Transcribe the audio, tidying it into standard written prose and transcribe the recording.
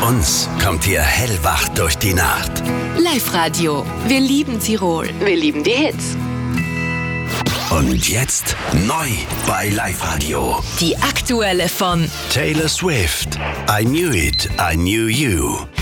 uns kommt ihr hellwach durch die Nacht. Live-Radio. Wir lieben Tirol. Wir lieben die Hits. Und jetzt neu bei Live-Radio. Die aktuelle von Taylor Swift. I Knew It, I Knew You.